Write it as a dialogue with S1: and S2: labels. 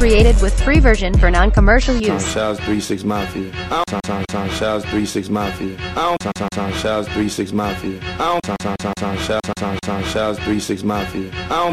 S1: created with free version for non-commercial use.
S2: Shouts 36 Mafia. Shouts 36 Mafia. Shouts 36 Mafia. Shouts 36 Mafia.